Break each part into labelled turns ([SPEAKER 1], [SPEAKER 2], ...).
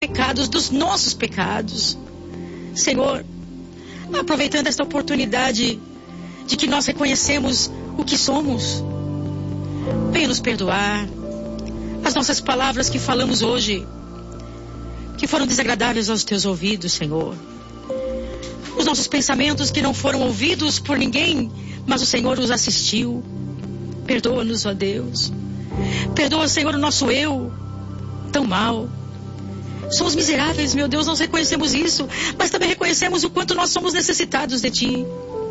[SPEAKER 1] pecados, dos nossos pecados. Senhor, aproveitando esta oportunidade de que nós reconhecemos o que somos, venha nos perdoar. As nossas palavras que falamos hoje, que foram desagradáveis aos teus ouvidos, Senhor. Os nossos pensamentos que não foram ouvidos por ninguém, mas o Senhor os assistiu. Perdoa-nos, ó Deus. Perdoa, Senhor, o nosso eu, tão mal. Somos miseráveis, meu Deus, nós reconhecemos isso, mas também reconhecemos o quanto nós somos necessitados de Ti.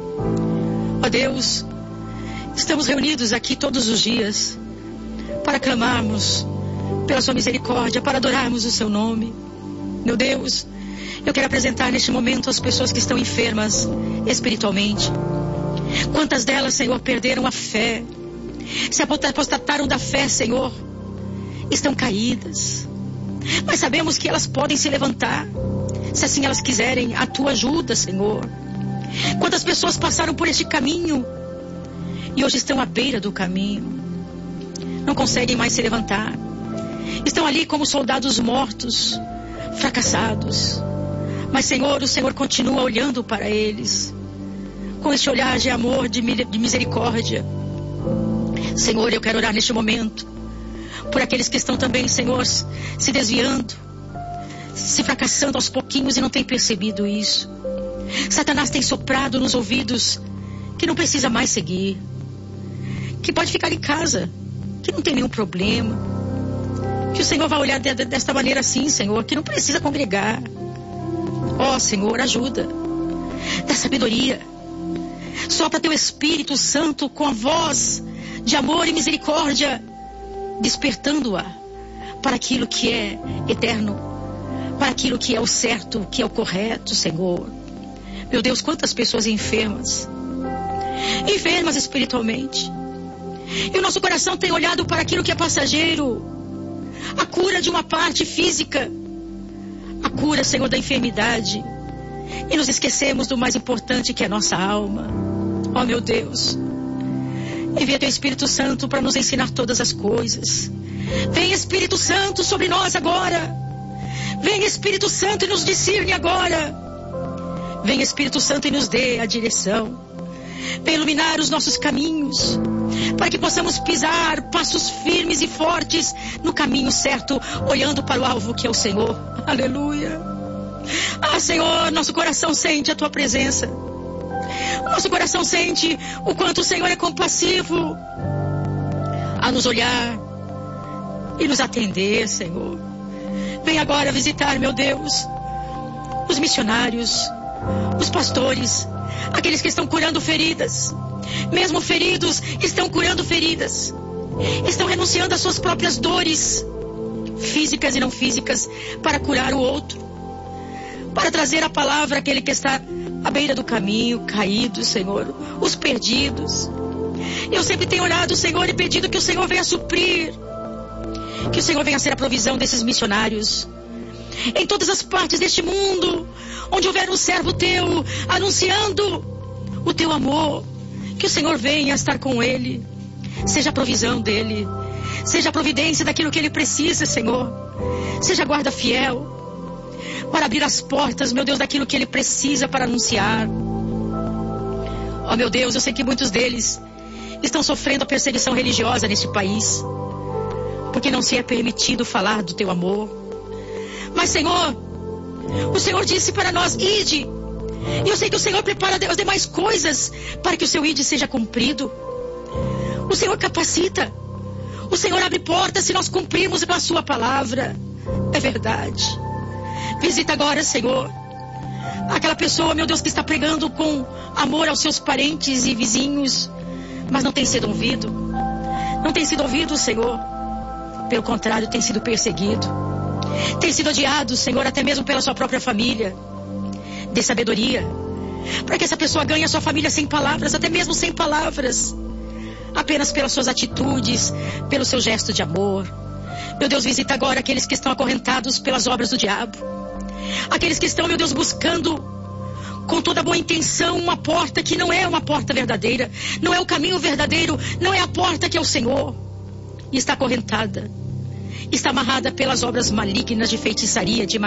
[SPEAKER 1] Ó Deus, estamos reunidos aqui todos os dias para clamarmos pela Sua misericórdia, para adorarmos o Seu nome. Meu Deus, eu quero apresentar neste momento as pessoas que estão enfermas espiritualmente. Quantas delas, Senhor, perderam a fé, se apostataram da fé, Senhor, estão caídas. Mas sabemos que elas podem se levantar, se assim elas quiserem, a Tua ajuda, Senhor. Quantas pessoas passaram por este caminho e hoje estão à beira do caminho, não conseguem mais se levantar, estão ali como soldados mortos, fracassados. Mas, Senhor, o Senhor continua olhando para eles com este olhar de amor, de misericórdia. Senhor, eu quero orar neste momento por aqueles que estão também, Senhor, se desviando, se fracassando aos pouquinhos e não têm percebido isso. Satanás tem soprado nos ouvidos que não precisa mais seguir, que pode ficar em casa, que não tem nenhum problema, que o Senhor vai olhar desta maneira assim, Senhor, que não precisa congregar. Ó, Senhor, ajuda, dá sabedoria, sopra Teu Espírito Santo com a voz de amor e misericórdia, despertando-a para aquilo que é eterno, para aquilo que é o certo, que é o correto, Senhor. Meu Deus, quantas pessoas enfermas espiritualmente, e o nosso coração tem olhado para aquilo que é passageiro, a cura de uma parte física, a cura, Senhor, da enfermidade, e nos esquecemos do mais importante, que é a nossa alma. Ó, meu Deus, envia Teu Espírito Santo para nos ensinar todas as coisas. Vem, Espírito Santo, sobre nós agora. Vem, Espírito Santo, e nos discerne agora. Vem, Espírito Santo, e nos dê a direção. Vem iluminar os nossos caminhos, para que possamos pisar passos firmes e fortes no caminho certo, olhando para o alvo, que é o Senhor. Aleluia. Ah, Senhor, nosso coração sente a Tua presença. Nosso coração sente o quanto o Senhor é compassivo a nos olhar e nos atender, Senhor. Vem agora visitar, meu Deus, os missionários, os pastores, aqueles que estão curando feridas. Mesmo feridos, estão curando feridas. Estão renunciando às suas próprias dores, físicas e não físicas, para curar o outro, para trazer a palavra àquele que está à beira do caminho, caídos, Senhor, os perdidos. Eu sempre tenho orado, Senhor, e pedido que o Senhor venha suprir, que o Senhor venha ser a provisão desses missionários em todas as partes deste mundo, onde houver um servo Teu anunciando o Teu amor, que o Senhor venha estar com ele, seja a provisão dele, seja a providência daquilo que ele precisa, Senhor, seja a guarda fiel para abrir as portas, meu Deus, daquilo que ele precisa para anunciar. Ó, meu Deus, eu sei que muitos deles estão sofrendo a perseguição religiosa neste país, porque não se é permitido falar do Teu amor. Mas, Senhor, o Senhor disse para nós: ide. E eu sei que o Senhor prepara as demais coisas para que o Seu ide seja cumprido. O Senhor capacita, o Senhor abre portas se nós cumprirmos com a Sua palavra. É verdade. Visita agora, Senhor, aquela pessoa, meu Deus, que está pregando com amor aos seus parentes e vizinhos, mas não tem sido ouvido. Não tem sido ouvido, Senhor. Pelo contrário, tem sido perseguido. Tem sido odiado, Senhor, até mesmo pela sua própria família. Dê sabedoria para que essa pessoa ganhe a sua família sem palavras, até mesmo sem palavras, apenas pelas suas atitudes, pelo seu gesto de amor. Meu Deus, visita agora aqueles que estão acorrentados pelas obras do diabo, aqueles que estão, meu Deus, buscando com toda boa intenção uma porta que não é uma porta verdadeira, não é o caminho verdadeiro, não é a porta que é o Senhor, e está acorrentada, está amarrada pelas obras malignas de feitiçaria, de